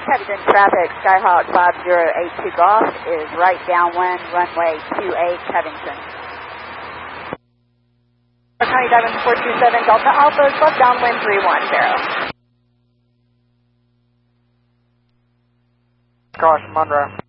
Covington traffic, Skyhawk 5082 Golf is right downwind, runway 28 Covington. County Diamond 427 Delta Alpha, left downwind 310. Caution, Monroe.